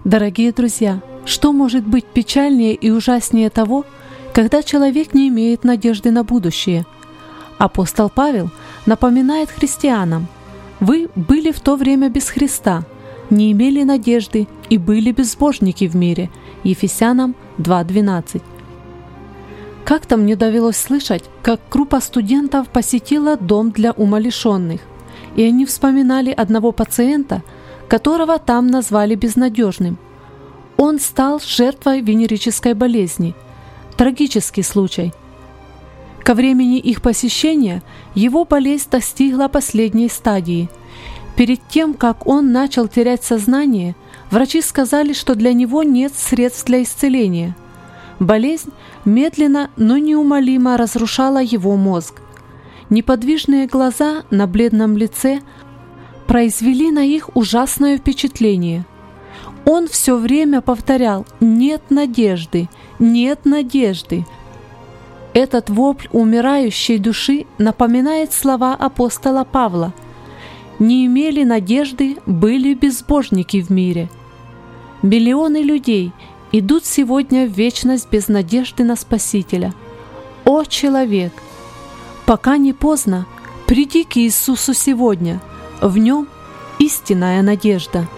Дорогие друзья, что может быть печальнее и ужаснее того, когда человек не имеет надежды на будущее? Апостол Павел напоминает христианам: «Вы были в то время без Христа, не имели надежды и были безбожники в мире». Ефесянам 2:12. Как-то мне довелось слышать, как группа студентов посетила дом для умалишенных, и они вспоминали одного пациента, которого там назвали безнадежным. Он стал жертвой венерической болезни. Трагический случай. Ко времени их посещения его болезнь достигла последней стадии. Перед тем, как он начал терять сознание, врачи сказали, что для него нет средств для исцеления. Болезнь медленно, но неумолимо разрушала его мозг. Неподвижные глаза на бледном лице произвели на их ужасное впечатление. Он все время повторял: «Нет надежды, нет надежды». Этот вопль умирающей души напоминает слова апостола Павла: «Не имели надежды, были безбожники в мире». Миллионы людей идут сегодня в вечность без надежды на Спасителя. О, человек! Пока не поздно, приди к Иисусу сегодня, в Нем истинная надежда.